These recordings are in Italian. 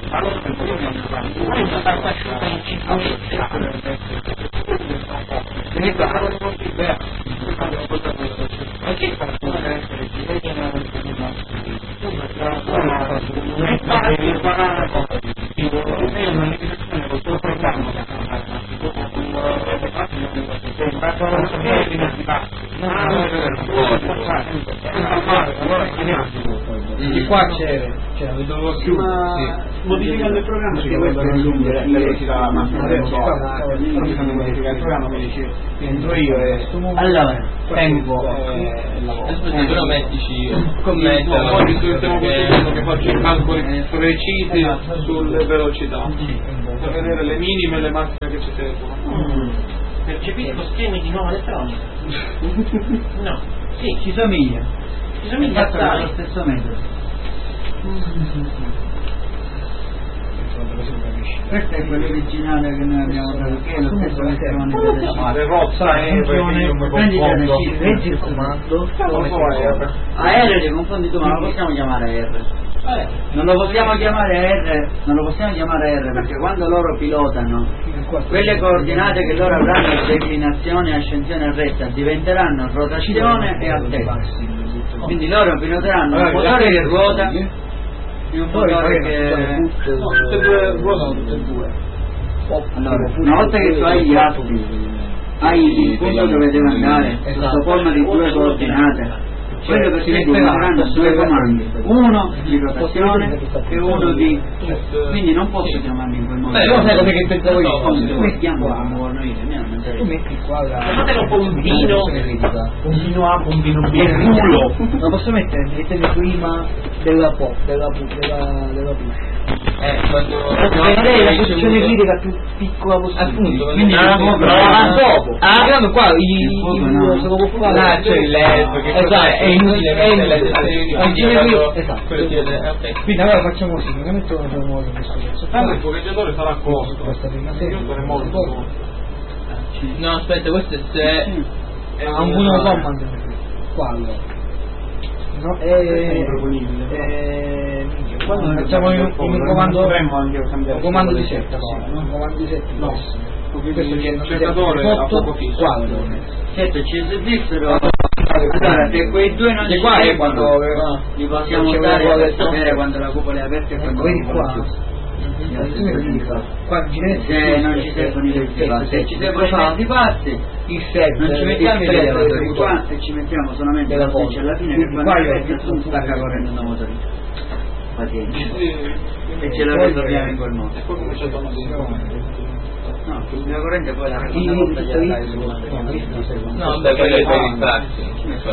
allora per cui non è stata asciutta in 5 quindi parlo di molti versi perché qualcuno deve essere ci imparare cosa di più è un'organizzazione col tuo programma da di qua c'era dovevo chiudere modificando il programma si dovrebbe raggiungere la velocità massima del modificare il programma mi dice entro io e allora tempo però mettici commenta poi stiamo consigliando che faccio i calcoli precisi sulle velocità per vedere le minime e le massime che ci servono. Percepisco schemi di nuova elettronica. No, sì, ci somiglia assai. allo stesso metodo. Questo è quello originale che noi abbiamo dato, che è lo stesso elettronica. Prendi il comando AR li confondi tu, ma non lo possiamo chiamare R. Non lo possiamo chiamare R perché quando loro pilotano quelle coordinate che loro avranno declinazione, ascensione e retta diventeranno rotazione e altezza, quindi loro piloteranno un motore che ruota e un motore che tutte e due ruotano tutte e due. allora una volta che tu hai gli atti hai il punto dove deve andare sotto forma di due coordinate. Quello perché diventeranno due comandi, uno di rotazione e uno di... quindi non posso chiamarli in quel modo. Lo sai come che pensavo io? Come chiamo la muovono io? Tu metti qua chiamatelo puntino A, puntino B, culo. Lo posso mettere prima della pop, della quando la posizione critica più piccola possibile. Quindi dopo. Guardando qua là c'è il LED che è inutile esatto. Quindi allora facciamo così, non metto questo pezzo. Il fogeggiatore sarà a costo. no aspetta questo è se ha un buono command qua allora. No, quando facciamo in un comando di setta, un comando di setta, no, questo c'è un cercatore sotto quadro. Certo, ci esistessero. Allora, se quei due non ci sono, quando li possiamo usare per sapere quando la cupola è aperta e quando la chiusa. Se non ci servono i vertici, se ci servono i vertici, il set non ci mettiamo i vertici qua e ci mettiamo solamente la voce alla fine che quando è tu stacca correndo una motorina pazienza e ce la risolviamo in quel modo. E poi cominciamo a no, la corrente poi la no beh quello è per il spazio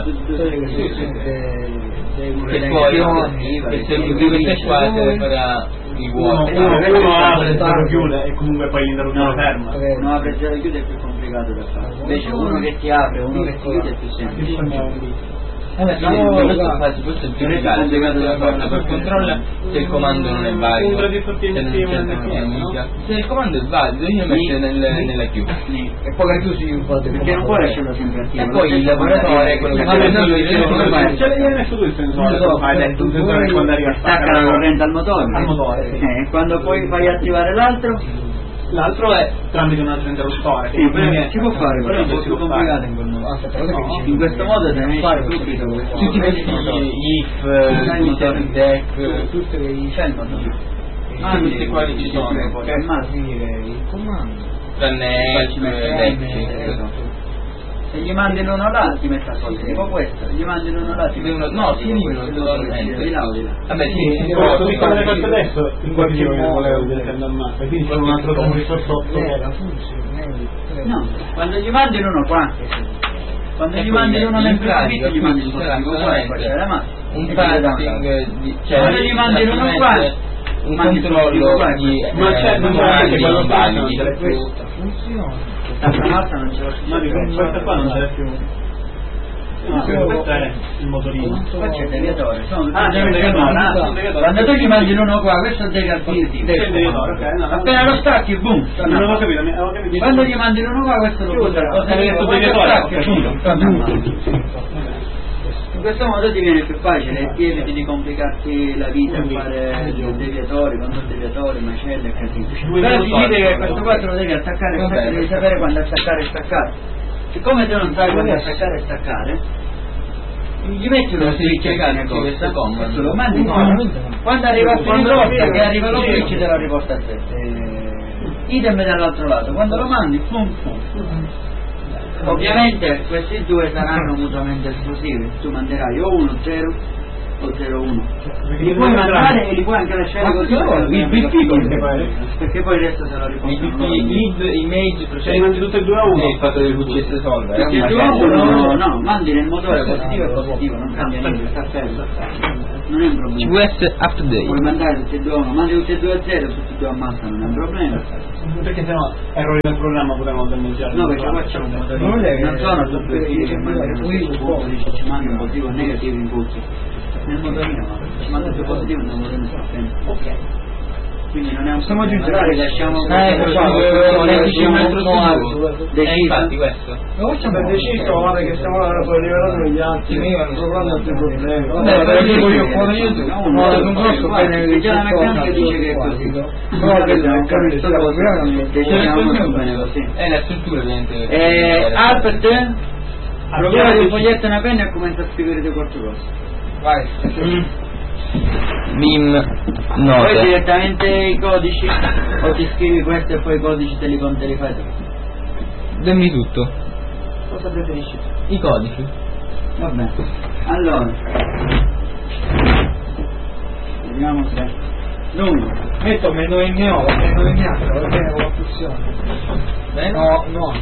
che poi che se il qua deve fare i vuoti uno apre e chiude e comunque poi l'interruttore ferma. Uno apre e chiude è più complicato da fare, invece uno che ti apre e uno che ti chiude è più semplice. questo è più complicato da fare per controllare se il comando non è valido, se il comando è valido io metto nella chiusa e poi la chiusi perché non puoi lasciarlo sempre attivo e poi il lavoratore quello che ce l'hai messo tu il sensore hai detto il sensore quando arriva stacca la corrente al motore e quando poi fai attivare l'altro è tramite un altro interruttore. Sì, si può fare, però è un po' più complicato in quel modo. In questo modo te ne fare subito tutti questi if, i deck, tutte le tutti quali ci sono per finire il comando. Tranne deck. Se gli mandano uno là ti mette a soldi, tipo questo, se gli mandano uno là ti mette a soldi. Di là. Vabbè sì, così come le cose adesso in qualche modo volevo dire quindi c'è un altro comunicatore sotto. No, quando gli mandano uno qua, quando gli mandano uno nel primo gli mandano un passing quando gli mandano uno qua un controllo di validi funziona. L'altra mazza non ce l'ho più. Questa qua non ce l'ha più. Questo è il motorino. Qua c'è il deviatore. Quando tu gli mandi uno qua, questo è il deviatore. Appena lo stacchi, boom. Non avevo capito. Quando gli mandi uno qua, questo lo può dare. Quando lo stacchi, boom. questo modo ti viene più facile e ti eviti di complicarti la vita a fare deviatori, non deviatori, macelle e casini. Però ti dice che questo qua te lo devi attaccare e staccare, devi sapere quando attaccare e staccare. Siccome te non sai quando attaccare e staccare, gli metti uno switch a costa e tu lo mandi quando arriva a fine che arriva lo switch te lo riporta a te. Idem dall'altro lato, quando lo mandi pum pum. Ovviamente questi due saranno mutuamente esclusivi, tu manderai o 1-0 o 0-1. Li puoi mandare e li puoi anche lasciare così perché poi il resto se lo riportano. Lead, image, Cioè mandi tutte e due a uno. il fatto del VCS Solver. Tutti e due a uno, no, mandi nel motore positivo e positivo, non cambia niente, sta fermo. Non è un problema. CVS update. Puoi mandare tutti e due a uno, mandi tutti e due a 0, tutti e due ammazzano, non è un problema. Perché sennò errori del programma potevano danneggiare. No, perché qua c'è un motorino, non sono tutti i fili che mandano ci mandano positivo e negativo in tutti. Nel motorino ci manda più positivo e nel motorino sta bene. Ok. Quindi non è un Stiamo aggiungendo, lasciamo Infatti questo. Per deciso, guarda che stiamo poi rivelando gli altri, il programma ha più problemi. Vabbè, però dico io, non conosco bene, già la meccanica dice che è così. Però che decidiamo bene così. È la struttura ovviamente. Albert, proviamo un foglietto e una penna e comincia a scrivere dei quattro cose. Vai. Bim. Poi Note. direttamente i codici o ti scrivi questo e poi i codici te li fai tu. Dammi tutto. Cosa preferisci? I codici. Va bene. Allora, vediamo se numero Metto meno in O, meno in H, va bene con la funzione. No, no.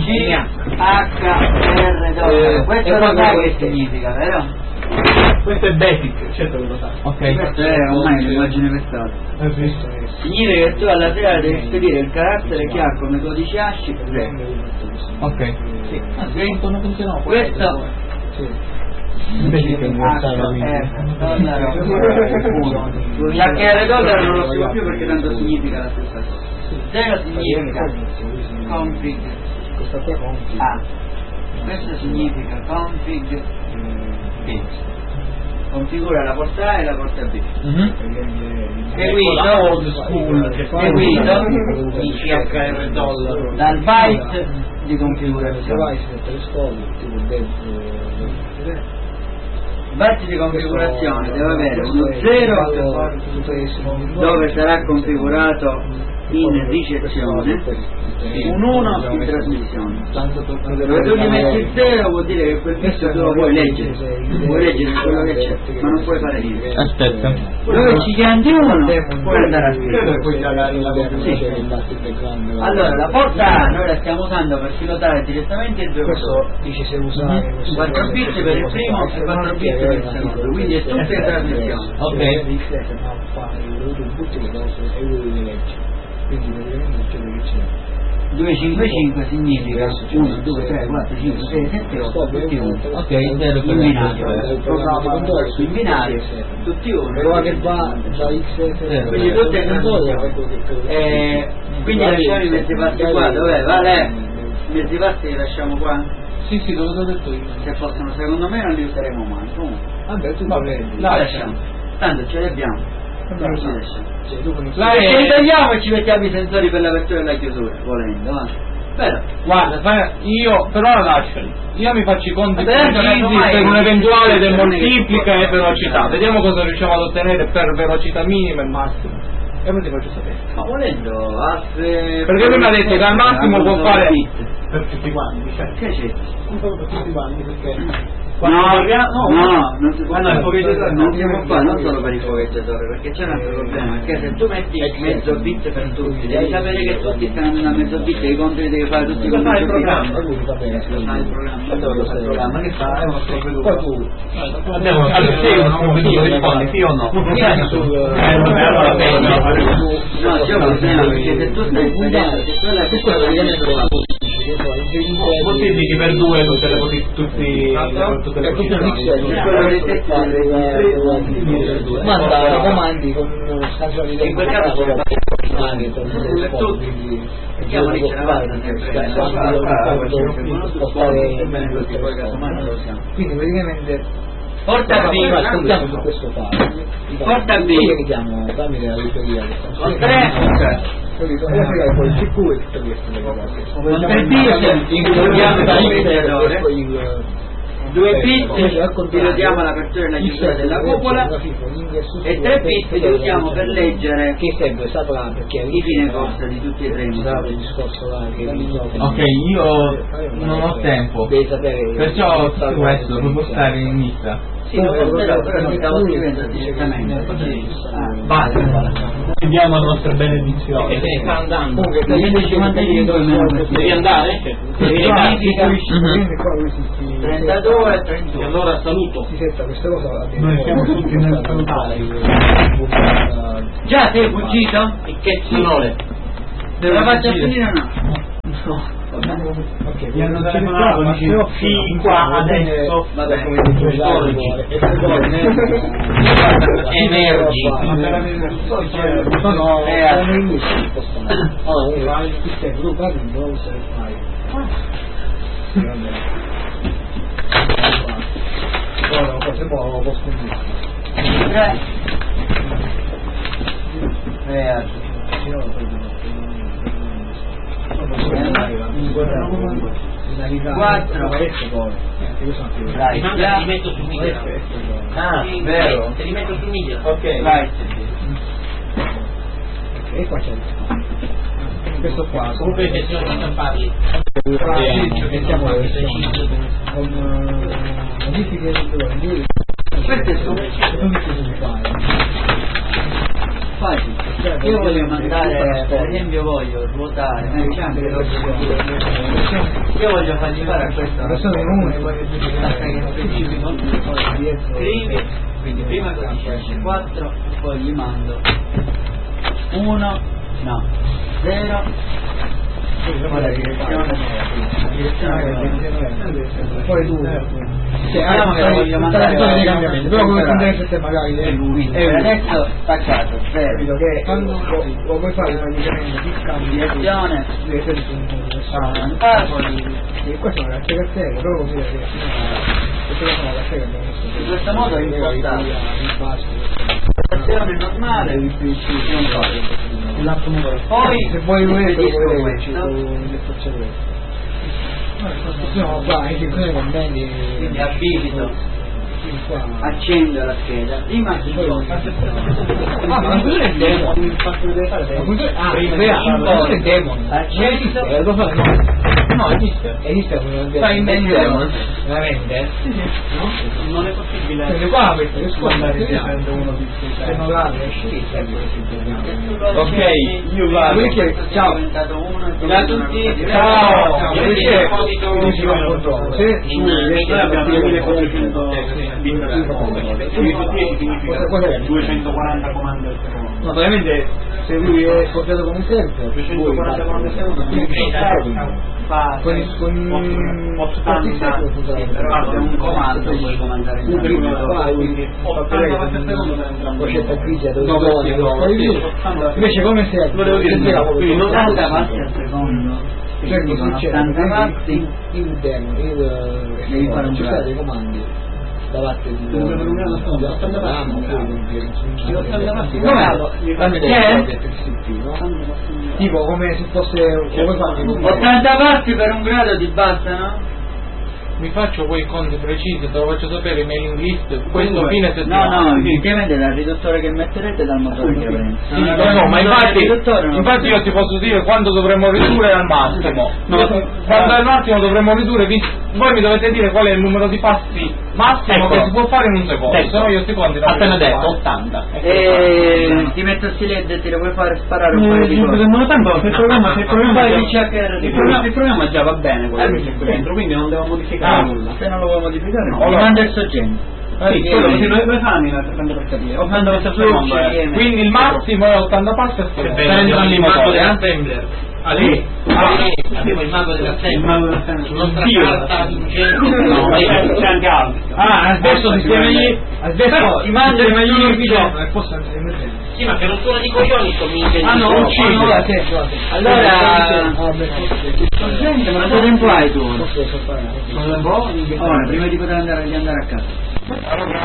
CHR. Questo lo sai che significa, vero? Questo è basic, certo che lo sai. Ok. Questo è ormai l'immagine versata. Significa che tu alla laterale devi spedire il carattere che ha come codice hash 0. Ok. Sì. Non funziona. Questo $1 non lo scrivo più perché tanto significa la stessa cosa. 0 significa config A. Questo significa config B. Configura la porta A e la porta B. Seguito in CHR $ dal byte di configurazione. Byte di configurazione deve avere uno 0 dove sarà configurato in ricezione, un 1 in trasmissione. Dove tu gli metti il 0 vuol dire che quel testo tu lo puoi leggere quello che c'è, ma non puoi fare niente. Aspetta. Dove ci chiandi 1 puoi andare a scrivere. Allora la porta A noi la stiamo usando per pilotare direttamente il 2 Questo dice se usare 4 bit per il primo e 4 bit per il secondo, quindi è tutta in trasmissione. Ok. Quindi praticamente c'è che c'è. 255 significa 1, 2, 3, 4, 5, 6, 7, 8, tutti 1. Ok, 0 In binario, in binario, tutti 1. Però che va da X Quindi tutte in trasmissione. Quindi lasciamo i mezzi passi qua, dov'è? Vale? I mezzi passi li lasciamo qua? Sì, dove l'ho detto io. Se fossero secondo me non li useremo mai. Comunque, vabbè, tu li lasciamo. Tanto ce li abbiamo. Non ci lasciamo. Là Ci tagliamo e ci mettiamo i sensori per l'apertura e la chiusura, volendo, va. Però, Guarda, io per ora lasciali. Io mi faccio i conti Vabbè, non precisi mai- per un'eventuale non è che demoltiplica e può- velocità. Vediamo cosa riusciamo ad ottenere per velocità minima e massima. E poi ti faccio sapere. ma volendo, asse... Perché lui mi ha detto che al massimo può fare per tutti quanti, cioè. Che c'è? Per tutti quanti, perché No, non si può il fare. fogheggiatore Non si può fare, non solo per il fogheggiatore, perché c'è un altro problema, che se tu metti mezzo bit per tutti, devi sapere che tutti stanno andando a mezzo bit e i conti li devi fare tutti con fa il mezzo bit. programma. Lo fa il programma. Dove lo fa il programma? Che fa? È uno sprovveduto. poi tu Andiamo io rispondi sì o no? No, c'è un problema, perché se tu stai vedendo che quella che sta vedendo Moltiplichi per 2 tutte le tutte le possibilità. manda comandi con stagionali in quel caso c'è quindi praticamente Porta via, ascoltiamo su questo file. porta via, Vediamo, dammi la libreria. con 3, Poi il CPU e tutto questo. con 3 bit, includiamo l'amplificatore, 2 bit pilottiamo l'apertura e la chiusura della cupola e 3 bit li usiamo per leggere che serve perché i fine corsa di tutti e tre i motori. Ok, io non ho tempo, perciò questo devo stare in lista. Sì, però mi stavo scrivendo direttamente così. Basta. Chiediamo la nostra benedizione. sta andando. Comunque 352 Devi andare? Devi andare? 32 e 31. Allora saluto. Noi siamo tutti nel salutare. Già sei fuggito? E che sinole? Te la faccio finire o no? Mi hanno telefonato, dicevo, sì, qua, adesso. Vabbè, Energy. Li metto su media. Ah, vero. Te li metto su media. Ok, vai. E qua c'è questo qua. Comunque le versioni non stamparli. Mettiamo le versioni con modifiche di Queste sono facili. Io voglio mandare, per esempio voglio ruotare, io voglio fargli fare a questo scrivi, quindi prima codice 4, poi gli mando 1, no, 0, poi la direzione, poi tu diciamo che lo voglio mandare però come condense magari e adesso staccato 0 che quando lo puoi fare praticamente ti scambi direzione e questo è una lascia per però così in questo modo è impostato normale poi se vuoi questo qua anche qui commenti quindi abilito accendo la scheda prima no esiste veramente Non è possibile. qua Ok, io vado. ciao diventato 1 Ciao a tutti. Ciao. se Noi abbiamo 1400 significa 240 comandi al secondo. no veramente se lui è portato come sempre 240 comandi al secondo con 80 però se un comando puoi comandare in quindi 80 watt al secondo per entrambi. invece come se Lo devo dire, quindi non 80 passi al secondo cioè quindi con c'è 80 passi il demo devi fare un brano. dei comandi da parte di tipo come se fosse 80 passi per un grado ti bastano? Mi faccio poi i conti precisi, te lo faccio sapere mailing list questo fine settimana. No, dipende dal riduttore che metterete dal motore che avrete. Sì, no, ma infatti io ti posso dire quando dovremmo ridurre al massimo. Quando al massimo dovremmo ridurre, voi mi dovete dire qual è il numero di passi massimo che si può fare in un secondo, se no io ti conti appena detto 80. E ti metto sti LED e ti lo puoi fare sparare un paio di cose. Il programma già va bene quello che c'è dentro, quindi non devo modificare nulla. Se non lo vuoi modificare No, ti allora. manda il sorgente. Sì, quello così noi fammi tanto per capire. 80 passi al secondo Quindi il massimo è 80 passi a secondo. Per entrambi i motori, Ah, lì? Abbiamo il mago dell'assembler nostra carta vincente c'è anche altro. Adesso Adesso ti manda il maglione. sì ma che non suona di coglioni convince Allora sorgente, ma quanto tempo hai tu? Ora, prima di poter andare a casa. Allora,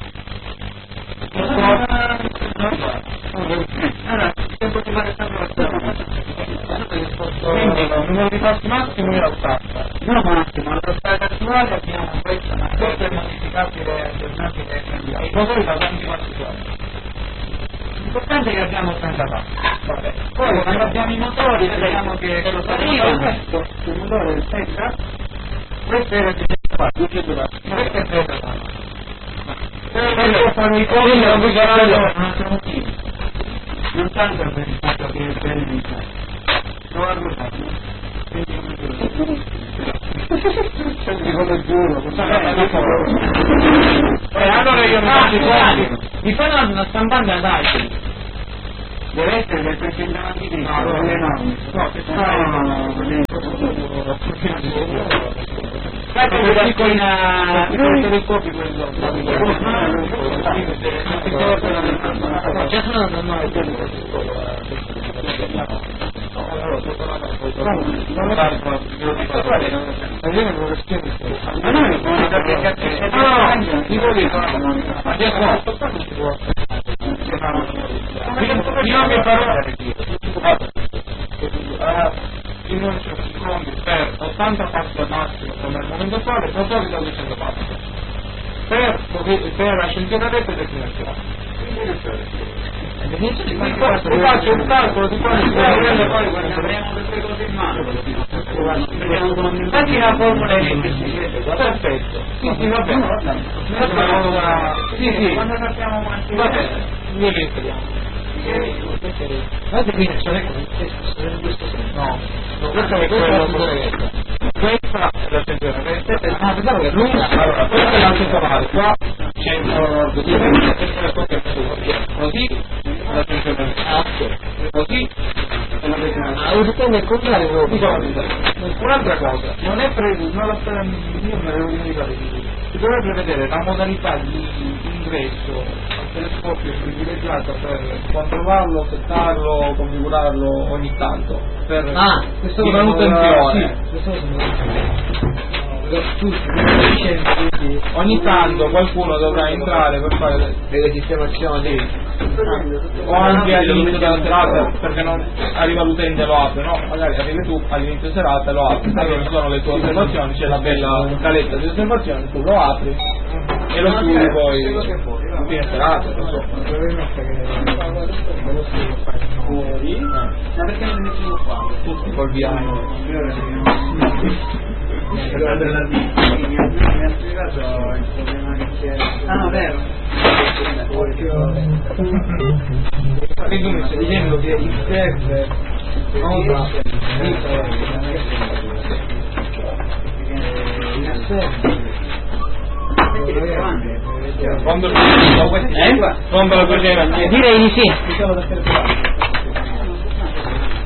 tempo di fare sempre la strada. Quindi il numero di passi massimo era 80. No massimo, allo stato attuale abbiamo questa, ma questa è modificabile, aggiornabile e cambiabile. I motori da quanti passi sono? L'importante è che abbiamo 80 passi. Vabbè. Poi quando abbiamo i motori vediamo che cosa arriva. Il motore è 70, questo era 200 passi, questo è 30 passi. Quello fanno i conti non vi saranno un altro motivo, non tanto per il fatto che è per l'Italia, lo ha rubato, Senti come giuro, allora io mi faccio i conti, mi fanno una stampante ad altri. deve essere del 300 avanti di quelle enormi. Infatti mi dico in telescopi quello. Già sono normale. Io mi farò in un secondo per 80 passi al massimo come al momento attuale, motori da 200 passi per ascensione rete e destinazione. Vi faccio un calcolo di quanti poi quando avremo queste cose in mano infatti la formula è perfetto. Sì, va bene. Sì, quando sappiamo quanti va bene, noi li inseriamo. No, questo è quello. Questa è l'ascensione rete. Pensavo che lunga. Allora, questa è l'ascensione qua 100 così l'ascensione rete. Così come il contrario un'altra cosa, non è preso, non la io me l'avevo dimenticato, si dovrebbe vedere la modalità di ingresso al telescopio privilegiata per controllarlo, settarlo, configurarlo ogni tanto per questo di manutenzione. Ogni tanto qualcuno dovrà entrare per fare delle sistemazioni o anche all'inizio della serata, perché non arriva l'utente e lo apre, no? Magari arrivi tu all'inizio serata e lo apri, sai che ci sono le tue osservazioni, c'è la bella scaletta di osservazioni, tu lo apri e lo chiudi poi a fine serata, non so. fuori, ma perché non mi sono qua? Tutti col viaggio. Mi ha spiegato il problema che c'è. Ah no, vero. Quindi tu mi stai dicendo che il server quando lo faceva direi di sì.